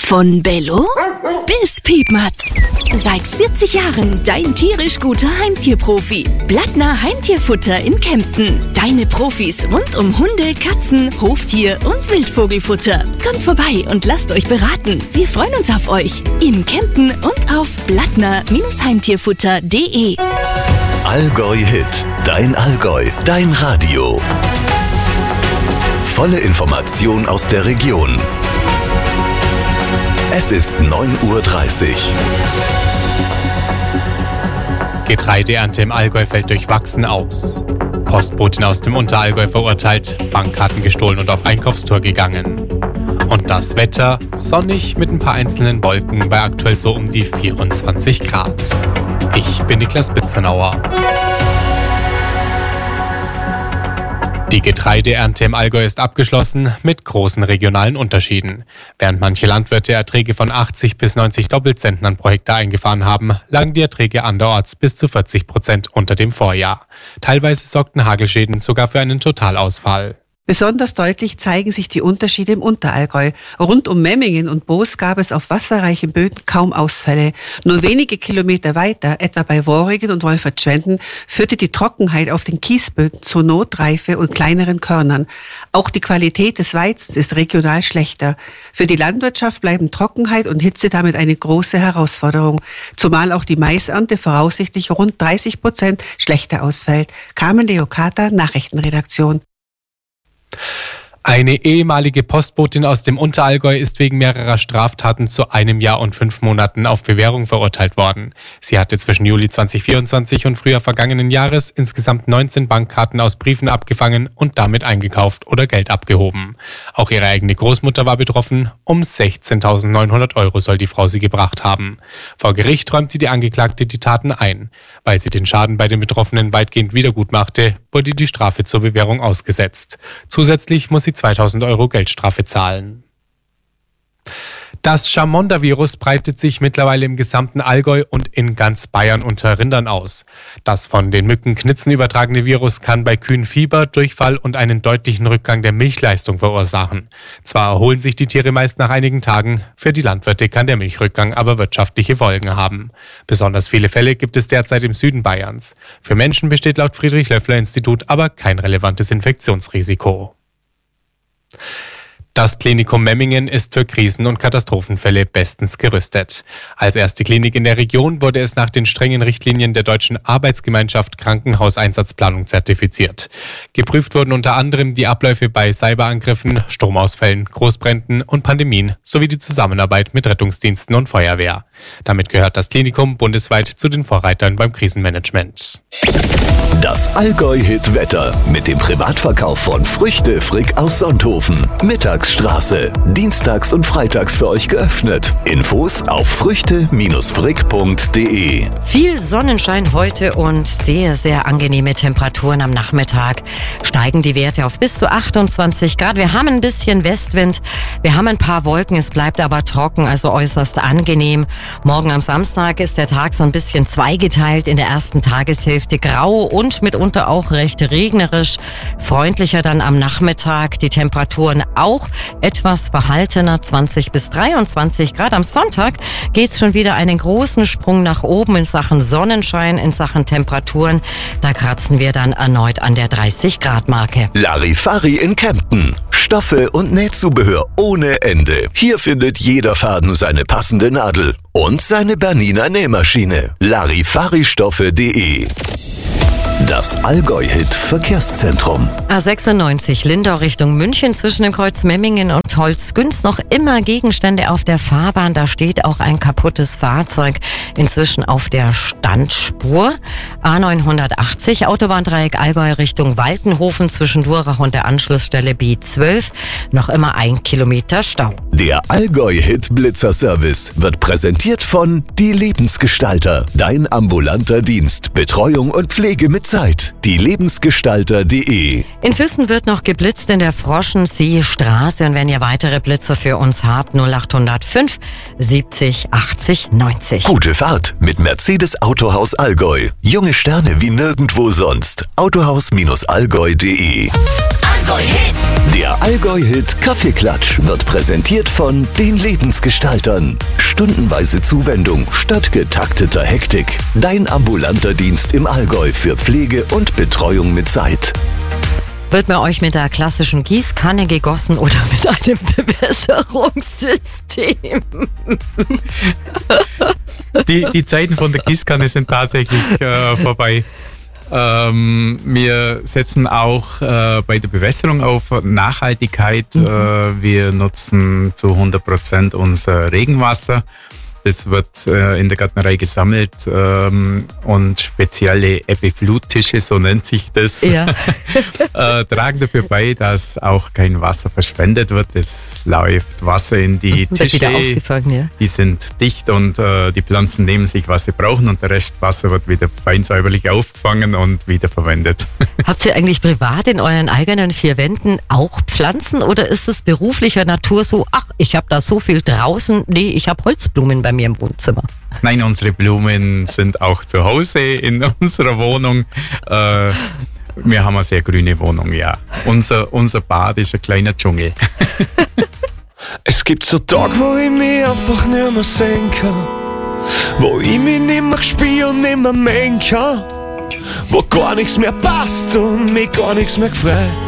Von Bello bis Piepmatz. Seit 40 Jahren dein tierisch guter Heimtierprofi. Blattner Heimtierfutter in Kempten. Deine Profis rund um Hunde, Katzen, Hoftier und Wildvogelfutter. Kommt vorbei und lasst euch beraten. Wir freuen uns auf euch in Kempten und auf blattner-heimtierfutter.de. Allgäu Hit. Dein Allgäu. Dein Radio. Volle Information aus der Region. Es ist 9:30 Uhr. Getreideernte im Allgäu fällt durchwachsen aus. Postbotin aus dem Unterallgäu verurteilt, Bankkarten gestohlen und auf Einkaufstour gegangen. Und das Wetter, sonnig mit ein paar einzelnen Wolken bei aktuell so um die 24 Grad. Ich bin Niklas Bitzenauer. Die Getreideernte im Allgäu ist abgeschlossen mit großen regionalen Unterschieden. Während manche Landwirte Erträge von 80 bis 90 Doppelzentnern pro Hektar eingefahren haben, lagen die Erträge anderorts bis zu 40% unter dem Vorjahr. Teilweise sorgten Hagelschäden sogar für einen Totalausfall. Besonders deutlich zeigen sich die Unterschiede im Unterallgäu. Rund um Memmingen und Boos gab es auf wasserreichen Böden kaum Ausfälle. Nur wenige Kilometer weiter, etwa bei Worringen und Wolfertschwenden, führte die Trockenheit auf den Kiesböden zu Notreife und kleineren Körnern. Auch die Qualität des Weizens ist regional schlechter. Für die Landwirtschaft bleiben Trockenheit und Hitze damit eine große Herausforderung, zumal auch die Maisernte voraussichtlich rund 30% schlechter ausfällt. Carmen Leocata, Nachrichtenredaktion. Eine ehemalige Postbotin aus dem Unterallgäu ist wegen mehrerer Straftaten zu 1 Jahr und 5 Monaten auf Bewährung verurteilt worden. Sie hatte zwischen Juli 2024 und Frühjahr vergangenen Jahres insgesamt 19 Bankkarten aus Briefen abgefangen und damit eingekauft oder Geld abgehoben. Auch ihre eigene Großmutter war betroffen. Um 16.900 € soll die Frau sie gebracht haben. Vor Gericht räumte die Angeklagte die Taten ein. Weil sie den Schaden bei den Betroffenen weitgehend wiedergutmachte, wurde die Strafe zur Bewährung ausgesetzt. Zusätzlich muss sie 2.000 € Geldstrafe zahlen. Das Chamonda-Virus breitet sich mittlerweile im gesamten Allgäu und in ganz Bayern unter Rindern aus. Das von den Mückenknitzen übertragene Virus kann bei Kühen Fieber, Durchfall und einen deutlichen Rückgang der Milchleistung verursachen. Zwar erholen sich die Tiere meist nach einigen Tagen, für die Landwirte kann der Milchrückgang aber wirtschaftliche Folgen haben. Besonders viele Fälle gibt es derzeit im Süden Bayerns. Für Menschen besteht laut Friedrich-Löffler-Institut aber kein relevantes Infektionsrisiko. Das Klinikum Memmingen ist für Krisen- und Katastrophenfälle bestens gerüstet. Als erste Klinik in der Region wurde es nach den strengen Richtlinien der Deutschen Arbeitsgemeinschaft Krankenhauseinsatzplanung zertifiziert. Geprüft wurden unter anderem die Abläufe bei Cyberangriffen, Stromausfällen, Großbränden und Pandemien sowie die Zusammenarbeit mit Rettungsdiensten und Feuerwehr. Damit gehört das Klinikum bundesweit zu den Vorreitern beim Krisenmanagement. Das Allgäu-Hit-Wetter mit dem Privatverkauf von Früchte Frick aus Sonthofen. Mittagsstraße. Dienstags und freitags für euch geöffnet. Infos auf früchte-frick.de. Viel Sonnenschein heute und sehr, sehr angenehme Temperaturen am Nachmittag. Steigen die Werte auf bis zu 28 Grad. Wir haben ein bisschen Westwind. Wir haben ein paar Wolken. Es bleibt aber trocken, also äußerst angenehm. Morgen am Samstag ist der Tag so ein bisschen zweigeteilt. In der ersten Tageshälfte grau und mitunter auch recht regnerisch. Freundlicher dann am Nachmittag. Die Temperaturen auch etwas verhaltener, 20 bis 23 Grad. Am Sonntag geht's schon wieder einen großen Sprung nach oben in Sachen Sonnenschein, in Sachen Temperaturen. Da kratzen wir dann erneut an der 30-Grad-Marke. Larifari in Kempten. Stoffe und Nähzubehör ohne Ende. Hier findet jeder Faden seine passende Nadel und seine Bernina Nähmaschine. Larifari-Stoffe.de. Das Allgäu-Hit Verkehrszentrum. A96 Lindau Richtung München zwischen dem Kreuz Memmingen und Holzgünst noch immer Gegenstände auf der Fahrbahn. Da steht auch ein kaputtes Fahrzeug inzwischen auf der Standspur. A980 Autobahndreieck Allgäu Richtung Waltenhofen zwischen Durach und der Anschlussstelle B12. Noch immer 1 Kilometer Stau. Der Allgäu-Hit Blitzer-Service wird präsentiert von Die Lebensgestalter. Dein ambulanter Dienst. Betreuung und Pflege mit Zeit. Dielebensgestalter.de. In Füssen wird noch geblitzt in der Froschenseestraße. Und wenn ihr weitere Blitze für uns habt, 0805 70 80 90. Gute Fahrt mit Mercedes Autohaus Allgäu. Junge Sterne wie nirgendwo sonst. Autohaus-allgäu.de. Allgäu-Hit. Der Allgäu-Hit Kaffeeklatsch wird präsentiert von den Lebensgestaltern. Stundenweise Zuwendung statt getakteter Hektik. Dein ambulanter Dienst im Allgäu für Pflege und Betreuung mit Zeit. Wird man euch mit der klassischen Gießkanne gegossen oder mit einem Bewässerungssystem? Die Zeiten von der Gießkanne sind tatsächlich vorbei. Wir setzen auch bei der Bewässerung auf Nachhaltigkeit. Wir nutzen zu 100% unser Regenwasser. Das wird in der Gärtnerei gesammelt und spezielle Ebbe-Flut-Tische, so nennt sich das, tragen dafür bei, dass auch kein Wasser verschwendet wird. Es läuft Wasser in die Tische, wieder aufgefangen, ja. Die sind dicht und die Pflanzen nehmen sich, was sie brauchen und der Rest Wasser wird wieder fein säuberlich aufgefangen und wieder verwendet. Habt ihr eigentlich privat in euren eigenen 4 Wänden auch Pflanzen oder ist es beruflicher Natur so, ach, ich habe da so viel draußen, nee, ich habe Holzblumen bei mir im Wohnzimmer? Nein, unsere Blumen sind auch zu Hause in unserer Wohnung. Wir haben eine sehr grüne Wohnung, ja. Unser Bad ist ein kleiner Dschungel. Es gibt so Tage, wo ich mich einfach nicht mehr sehen kann, wo ich mich nicht mehr spüre und nicht mehr mengen kann, wo gar nichts mehr passt und mich gar nichts mehr gefällt.